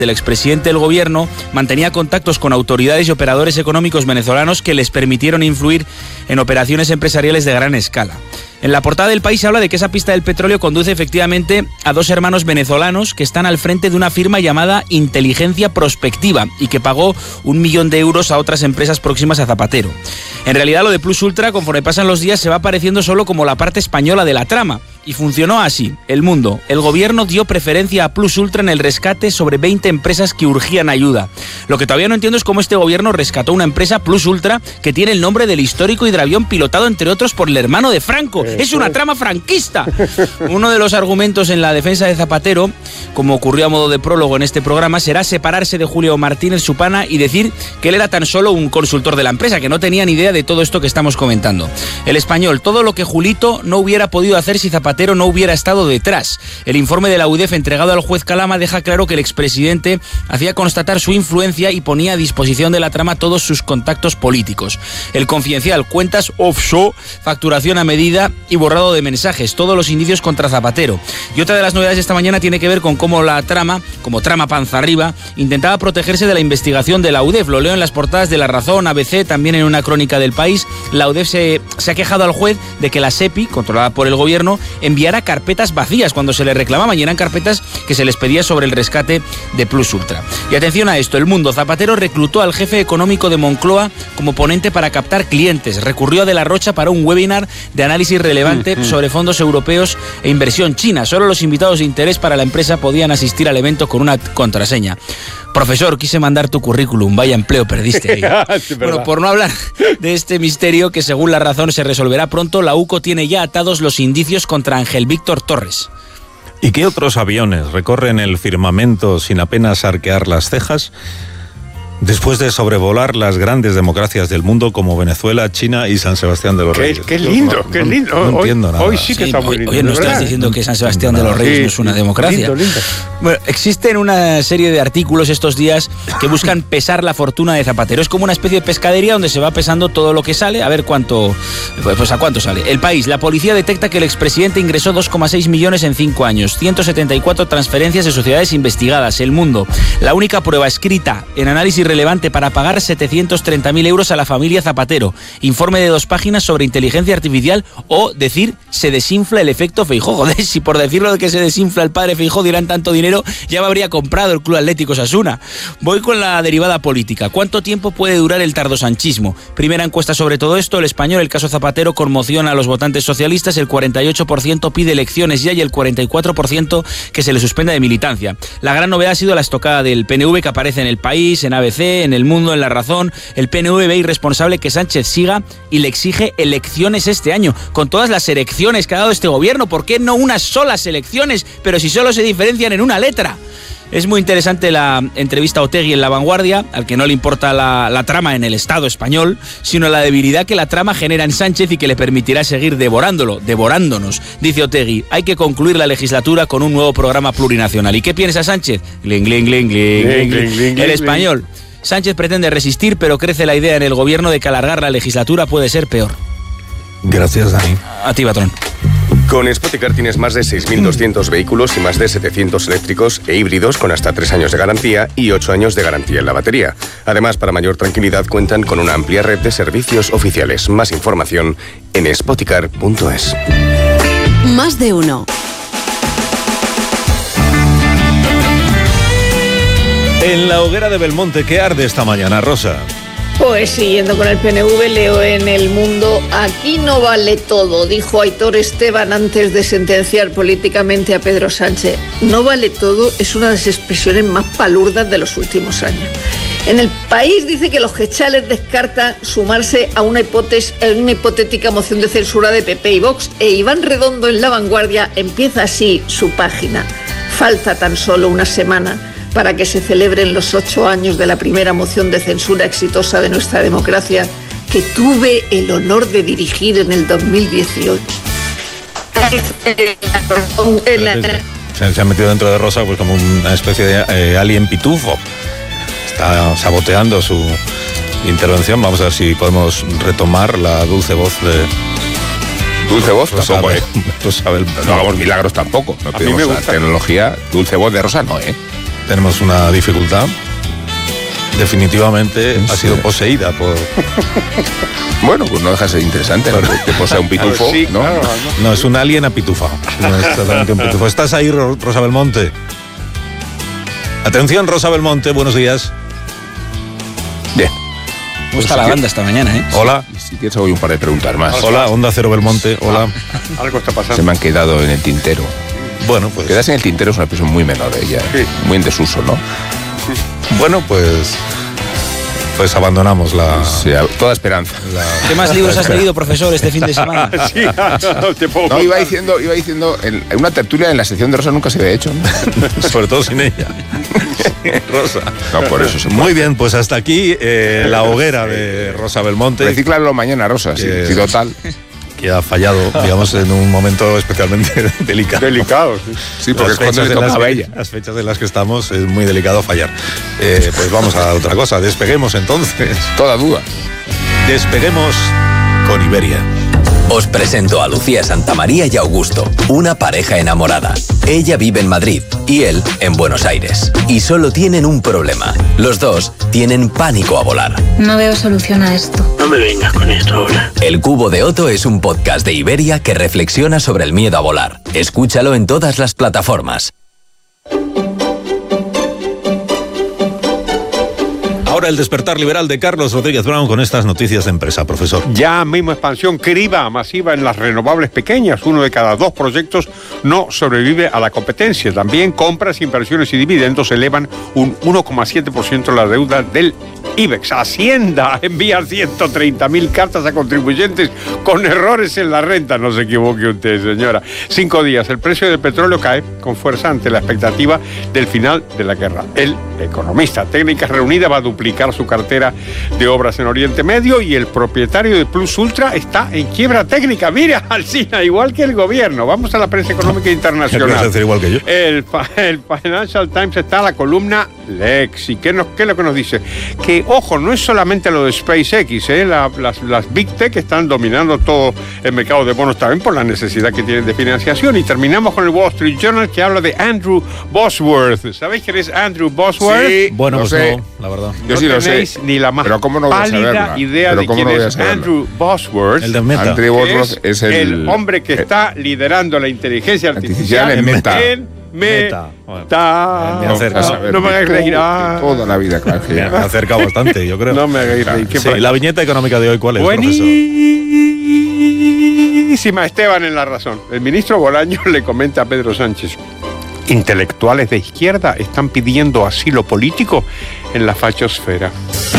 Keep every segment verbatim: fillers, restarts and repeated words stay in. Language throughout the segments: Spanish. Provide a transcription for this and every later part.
El expresidente del gobierno mantenía contactos con autoridades y operadores económicos venezolanos que les permitieron influir en operaciones empresariales de gran escala. En la portada del País se habla de que esa pista del petróleo conduce efectivamente a dos hermanos venezolanos que están al frente de una firma llamada Inteligencia Prospectiva y que pagó un millón de euros a otras empresas próximas a Zapatero. En realidad lo de Plus Ultra, conforme pasan los días, se va apareciendo solo como la parte española de la trama. Y funcionó así. El Mundo. El gobierno dio preferencia a Plus Ultra en el rescate sobre veinte empresas que urgían ayuda. Lo que todavía no entiendo es cómo este gobierno rescató una empresa, Plus Ultra, que tiene el nombre del histórico hidroavión pilotado, entre otros, por el hermano de Franco. Es una trama franquista. Uno de los argumentos en la defensa de Zapatero, como ocurrió a modo de prólogo en este programa, será separarse de Julio Martínez Supana y decir que él era tan solo un consultor de la empresa, que no tenía ni idea de todo esto que estamos comentando. El Español, todo lo que Julito no hubiera podido hacer si Zapatero Zapatero no hubiera estado detrás. El informe de la U D E F entregado al juez Calama deja claro que el expresidente hacía constatar su influencia y ponía a disposición de la trama todos sus contactos políticos. El Confidencial, cuentas offshore, facturación a medida y borrado de mensajes, todos los indicios contra Zapatero. Y otra de las novedades de esta mañana tiene que ver con cómo la trama, como trama panza arriba, intentaba protegerse de la investigación de la U D E F. Lo leo en las portadas de La Razón, A B C, también en una crónica del País. La U D E F se, se ha quejado al juez de que la SEPI, controlada por el gobierno, enviara carpetas vacías cuando se le reclamaban, y eran carpetas que se les pedía sobre el rescate de Plus Ultra. Y atención a esto, El Mundo. Zapatero reclutó al jefe económico de Moncloa como ponente para captar clientes. Recurrió a De la Rocha para un webinar de análisis relevante mm, mm. sobre fondos europeos e inversión china. Solo los invitados de interés para la empresa podían asistir al evento con una contraseña. Profesor, quise mandar tu currículum, vaya empleo perdiste ahí. Sí, bueno, por no hablar de este misterio que según La Razón se resolverá pronto, la UCO tiene ya atados los indicios contra Ángel Víctor Torres. ¿Y qué otros aviones recorren el firmamento sin apenas arquear las cejas? Después de sobrevolar las grandes democracias del mundo como Venezuela, China y San Sebastián de los qué, Reyes. Qué lindo, no, qué lindo. No, no hoy, entiendo nada. Hoy sí que sí, está muy lindo. Oye, no estás diciendo que San Sebastián de los Reyes sí, no es una democracia. Lindo, lindo. Bueno, existen una serie de artículos estos días que buscan pesar la fortuna de Zapatero. Es como una especie de pescadería donde se va pesando todo lo que sale, a ver cuánto, pues a cuánto sale. El País. La policía detecta que el expresidente ingresó dos coma seis millones en cinco años, ciento setenta y cuatro transferencias de sociedades investigadas. El Mundo. La única prueba escrita en análisis relevante para pagar setecientos treinta mil euros a la familia Zapatero. Informe de dos páginas sobre inteligencia artificial, o decir, se desinfla el efecto Feijóo. Joder, si por decirlo de que se desinfla el padre Feijóo dieran tanto dinero, ya me habría comprado el Club Atlético Osasuna. Voy con la derivada política. ¿Cuánto tiempo puede durar el tardosanchismo? Primera encuesta sobre todo esto. El Español. El caso Zapatero conmociona a los votantes socialistas. El cuarenta y ocho por ciento pide elecciones ya y el cuarenta y cuatro por ciento que se le suspenda de militancia. La gran novedad ha sido la estocada del P N V que aparece en El País, en A B C, en El Mundo, en La Razón. El P N V ve irresponsable que Sánchez siga y le exige elecciones este año. Con todas las elecciones que ha dado este gobierno, ¿por qué no unas solas elecciones? Pero si solo se diferencian en una letra. Es muy interesante la entrevista a Otegi en La Vanguardia, al que no le importa la, la trama en el Estado español, sino la debilidad que la trama genera en Sánchez y que le permitirá seguir devorándolo, devorándonos. Dice Otegi, hay que concluir la legislatura con un nuevo programa plurinacional. ¿Y qué piensa Sánchez? Gling, gling, gling, gling, gling, gling, gling. El Español. Sánchez pretende resistir, pero crece la idea en el gobierno de que alargar la legislatura puede ser peor. Gracias, Dani. A ti, patrón. Con Spoticar tienes más de seis mil doscientos vehículos y más de setecientos eléctricos e híbridos con hasta tres años de garantía y ocho años de garantía en la batería. Además, para mayor tranquilidad, cuentan con una amplia red de servicios oficiales. Más información en spoticar punto es. Más de uno. En la hoguera de Belmonte, ¿qué arde esta mañana, Rosa? Pues siguiendo con el P N V, leo en El Mundo, aquí no vale todo, dijo Aitor Esteban antes de sentenciar políticamente a Pedro Sánchez. No vale todo es una de las expresiones más palurdas de los últimos años. En El País dice que los gechales descartan sumarse a una, hipótesis, a una hipotética moción de censura de P P y Vox, e Iván Redondo en La Vanguardia empieza así su página. Falta tan solo una semana para que se celebren los ocho años de la primera moción de censura exitosa de nuestra democracia, que tuve el honor de dirigir en el dos mil dieciocho. Se, se ha metido dentro de Rosa pues como una especie de eh, alien pitufo. Está saboteando su intervención. Vamos a ver si podemos retomar la dulce voz de... Dulce voz Rosa, tampoco, ¿eh? Rosa Bel... No hagamos milagros tampoco. No a mí me gusta. Tecnología, dulce voz de Rosa no, ¿eh? tenemos una dificultad. Definitivamente sí. ha sido poseída por... Bueno, pues no deja de ser interesante, ¿no? Que posea un pitufo, sí, ¿no? Claro, no. No, es un alien apitufado. No es exactamente un pitufo. ¿Estás ahí, Rosa Belmonte? Atención, Rosa Belmonte, buenos días. Bien. ¿Cómo está la banda esta mañana, eh? Hola. Si quieres, hago un par de preguntas más. Hola, Onda Cero Belmonte, hola. Ah, algo está pasando. Se me han quedado en el tintero. Bueno, pues... Quedarse en el tintero es una expresión muy menor, ella, sí. Muy en desuso, ¿no? Bueno, pues... Pues abandonamos la... Sí, toda esperanza. La, ¿Qué más libros has leído, profesor, este fin de semana? Sí, no, te puedo no, iba diciendo, iba diciendo, en una tertulia en la sección de Rosa nunca se había hecho, ¿no? Sobre todo sin ella. Rosa. No, por eso se puede. Muy bien, pues hasta aquí eh, la hoguera de Rosa Belmonte. Recíclalo mañana, Rosa, que, si, si total... Que ha fallado, digamos, en un momento especialmente delicado. Delicado, sí. Sí, porque es cuando le tocaba a ella. Las fechas en las que estamos es muy delicado fallar. Eh, pues vamos a otra cosa, despeguemos entonces. Toda duda. Despeguemos con Iberia. Os presento a Lucía Santamaría y Augusto, una pareja enamorada. Ella vive en Madrid y él en Buenos Aires. Y solo tienen un problema. Los dos tienen pánico a volar. No veo solución a esto. No me vengas con esto ahora. El Cubo de Otto es un podcast de Iberia que reflexiona sobre el miedo a volar. Escúchalo en todas las plataformas. Ahora el despertar liberal de Carlos Rodríguez Brown con estas noticias de empresa, profesor. Ya mismo expansión criba masiva en las renovables pequeñas. Uno de cada dos proyectos no sobrevive a la competencia. También compras, inversiones y dividendos elevan un uno coma siete por ciento la deuda del IBEX. Hacienda envía ciento treinta mil cartas a contribuyentes con errores en la renta. No se equivoque usted, señora. Cinco días. El precio del petróleo cae con fuerza ante la expectativa del final de la guerra. El economista Técnicas Reunidas va a duplicar su cartera de obras en Oriente Medio y el propietario de Plus Ultra está en quiebra técnica. Mira, Alsina, igual que el gobierno. Vamos a la prensa económica internacional. ¿Qué decir igual que yo? El, el Financial Times está en la columna Lexi. ¿Qué, nos, ¿Qué es lo que nos dice? Que, ojo, no es solamente lo de SpaceX, ¿eh? La, las, las Big Tech están dominando todo el mercado de bonos también por la necesidad que tienen de financiación. Y terminamos con el Wall Street Journal que habla de Andrew Bosworth. ¿Sabéis quién es Andrew Bosworth? Sí, bueno, no pues sé. no, la verdad. Yo no sí tenéis lo sé. Ni la más pero cómo no voy a pálida idea pero de cómo quién no es Andrew Bosworth. El de Meta. Andrew Bosworth es, es el, el hombre que está liderando la inteligencia artificial, artificial en Meta. En Meta. Bueno, me acerca. No, no, no me hagáis reír. Toda la vida, claro. Me ha acercado bastante, yo creo. No me hagáis reír. Sí, la viñeta económica de hoy, ¿cuál es, Buenísima, Esteban en la razón. El ministro Bolaños le comenta a Pedro Sánchez: intelectuales de izquierda están pidiendo asilo político en la fachosfera.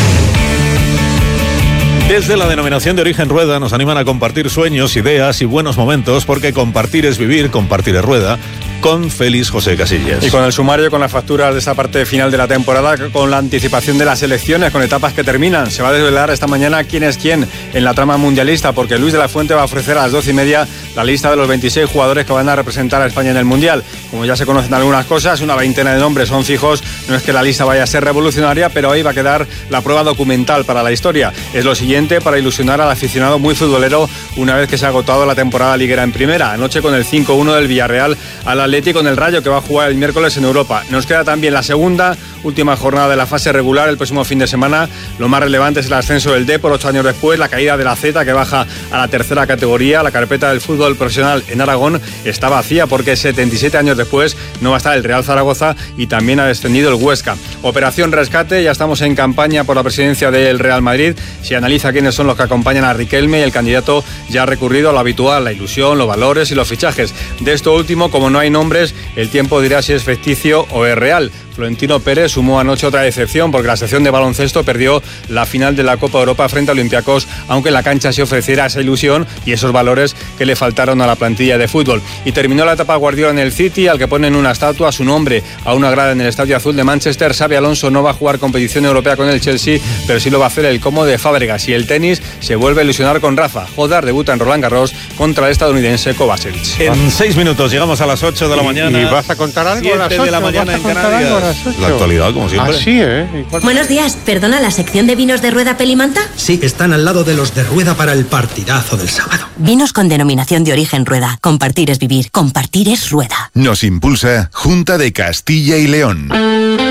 Desde la denominación de origen Rueda nos animan a compartir sueños, ideas y buenos momentos, porque compartir es vivir, compartir es Rueda, con Félix José Casillas. Y con el sumario, con las facturas de esta parte final de la temporada, con la anticipación de las elecciones, con etapas que terminan. Se va a desvelar esta mañana quién es quién en la trama mundialista, porque Luis de la Fuente va a ofrecer a las doce y media la lista de los veintiséis jugadores que van a representar a España en el Mundial. Como ya se conocen algunas cosas, una veintena de nombres son fijos. No es que la lista vaya a ser revolucionaria, pero ahí va a quedar la prueba documental para la historia. Es lo siguiente para ilusionar al aficionado muy futbolero una vez que se ha agotado la temporada liguera en primera. Anoche con el cinco uno del Villarreal al Atlético, con el Rayo, que va a jugar el miércoles en Europa. Nos queda también la segunda, última jornada de la fase regular el próximo fin de semana. Lo más relevante es el ascenso del Depor ocho años después, la caída de la Z, que baja a la tercera categoría. La carpeta del fútbol profesional en Aragón está vacía porque setenta y siete años después no va a estar el Real Zaragoza y también ha descendido el Huesca. Operación Rescate, ya estamos en campaña por la presidencia del Real Madrid. Se analiza quiénes son los que acompañan a Riquelme y el candidato ya ha recurrido a lo habitual, la ilusión, los valores y los fichajes. De esto último, como no hay nombres, el tiempo dirá si es ficticio o es real. Florentino Pérez sumó anoche otra decepción porque la sección de baloncesto perdió la final de la Copa Europa frente a Olympiacos, aunque en la cancha se ofreciera esa ilusión y esos valores que le faltaron a la plantilla de fútbol. Y terminó la etapa Guardiola en el City, al que ponen una estatua a su nombre a una grada en el Estadio Azul de Manchester. Xabi Alonso no va a jugar competición europea con el Chelsea, pero sí lo va a hacer el Como de Fábregas. Y el tenis se vuelve a ilusionar con Rafa. Joder debuta en Roland Garros contra el estadounidense Kovacic. En seis minutos llegamos a las ocho de la mañana. ¿Y vas a contar algo a las ocho? de la mañana en Canarias. La actualidad, como siempre. Así, ¿eh? Buenos días. ¿Perdona, la sección de vinos de Rueda Pelimanta? Sí, están al lado de los de Rueda para el partidazo del sábado. Vinos con denominación de origen Rueda. Compartir es vivir. Compartir es Rueda. Nos impulsa Junta de Castilla y León.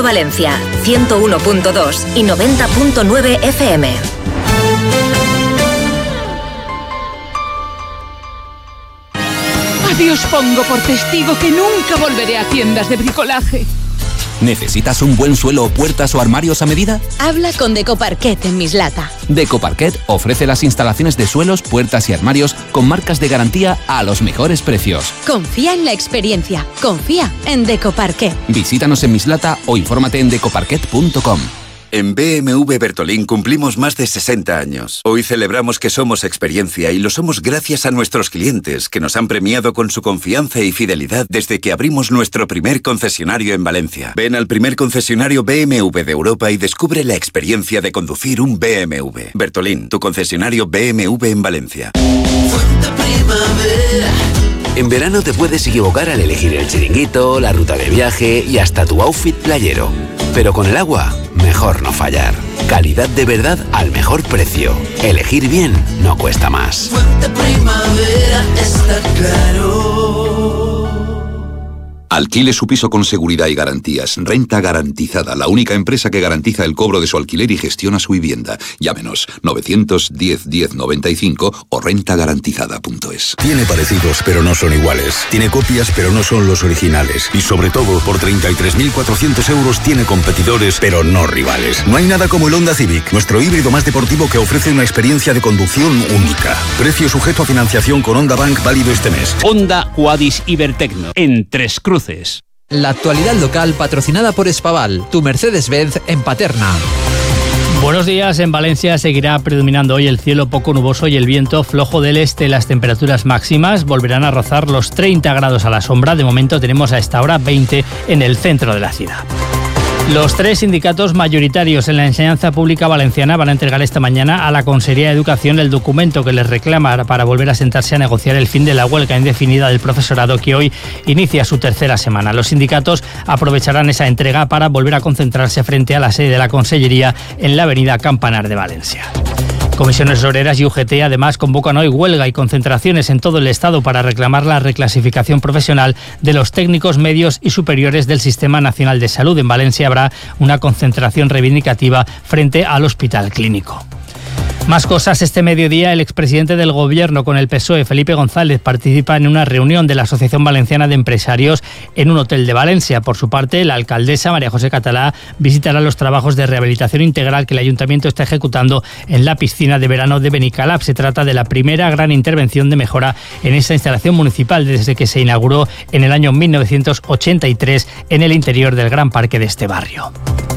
Valencia, ciento uno punto dos y noventa punto nueve F M. A Dios pongo por testigo que nunca volveré a tiendas de bricolaje. ¿Necesitas un buen suelo, puertas o armarios a medida? Habla con Decoparquet en Mislata. Decoparquet ofrece las instalaciones de suelos, puertas y armarios con marcas de garantía a los mejores precios. Confía en la experiencia. Confía en Decoparquet. Visítanos en Mislata o infórmate en decoparquet punto com. En B M W Bertolín cumplimos más de sesenta años. Hoy celebramos que somos experiencia y lo somos gracias a nuestros clientes, que nos han premiado con su confianza y fidelidad desde que abrimos nuestro primer concesionario en Valencia. Ven al primer concesionario B M W de Europa y descubre la experiencia de conducir un B M W. Bertolín, tu concesionario B M W en Valencia. En verano te puedes equivocar al elegir el chiringuito, la ruta de viaje y hasta tu outfit playero. Pero con el agua, mejor no fallar. Calidad de verdad al mejor precio. Elegir bien no cuesta más. Fuente Primavera está claro. Alquile su piso con seguridad y garantías. Renta Garantizada, la única empresa que garantiza el cobro de su alquiler y gestiona su vivienda. Llámenos novecientos diez diez noventa y cinco o renta garantizada punto es. Tiene parecidos, pero no son iguales. Tiene copias, pero no son los originales. Y sobre todo, por treinta y tres mil cuatrocientos euros tiene competidores, pero no rivales. No hay nada como el Honda Civic, nuestro híbrido más deportivo que ofrece una experiencia de conducción única. Precio sujeto a financiación con Honda Bank válido este mes. Honda Quadis Ibertecno, en Tres Cruces. La actualidad local patrocinada por Espaval, tu Mercedes-Benz en Paterna. Buenos días. En Valencia seguirá predominando hoy el cielo poco nuboso y el viento flojo del este. Las temperaturas máximas volverán a rozar los treinta grados a la sombra. De momento tenemos a esta hora veinte en el centro de la ciudad. Los tres sindicatos mayoritarios en la enseñanza pública valenciana van a entregar esta mañana a la Consejería de Educación el documento que les reclama para volver a sentarse a negociar el fin de la huelga indefinida del profesorado que hoy inicia su tercera semana. Los sindicatos aprovecharán esa entrega para volver a concentrarse frente a la sede de la Consellería en la avenida Campanar de Valencia. Comisiones Obreras y U G T además convocan hoy huelga y concentraciones en todo el Estado para reclamar la reclasificación profesional de los técnicos medios y superiores del Sistema Nacional de Salud. En Valencia habrá una concentración reivindicativa frente al Hospital Clínico. Más cosas. Este mediodía el expresidente del Gobierno con el P S O E, Felipe González, participa en una reunión de la Asociación Valenciana de Empresarios en un hotel de Valencia. Por su parte, la alcaldesa María José Catalá visitará los trabajos de rehabilitación integral que el Ayuntamiento está ejecutando en la piscina de verano de Benicalap. Se trata de la primera gran intervención de mejora en esta instalación municipal desde que se inauguró en el año mil novecientos ochenta y tres en el interior del gran parque de este barrio.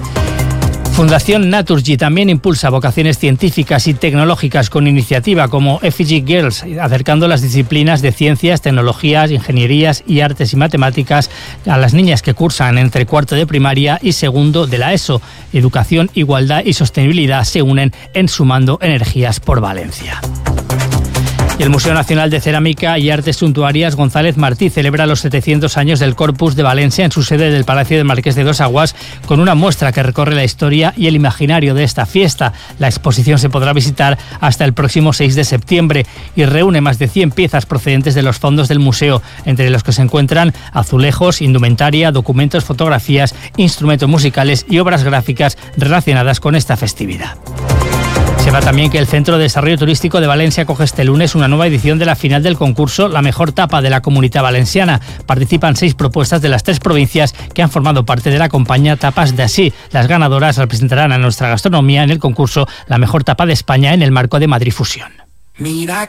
Fundación Naturgy también impulsa vocaciones científicas y tecnológicas con iniciativa como Effigy Girls, acercando las disciplinas de ciencias, tecnologías, ingenierías y artes y matemáticas a las niñas que cursan entre cuarto de primaria y segundo de la ESO. Educación, igualdad y sostenibilidad se unen en Sumando Energías por Valencia. Y el Museo Nacional de Cerámica y Artes Suntuarias González Martí celebra los setecientos años del Corpus de Valencia en su sede del Palacio del Marqués de Dos Aguas con una muestra que recorre la historia y el imaginario de esta fiesta. La exposición se podrá visitar hasta el próximo seis de septiembre y reúne más de cien piezas procedentes de los fondos del museo, entre los que se encuentran azulejos, indumentaria, documentos, fotografías, instrumentos musicales y obras gráficas relacionadas con esta festividad. Sepa también que el Centro de Desarrollo Turístico de Valencia acoge este lunes una nueva edición de la final del concurso La Mejor Tapa de la Comunidad Valenciana. Participan seis propuestas de las tres provincias que han formado parte de la compañía Tapas de Así. Las ganadoras representarán a nuestra gastronomía en el concurso La Mejor Tapa de España en el marco de Madrid Fusión. Mira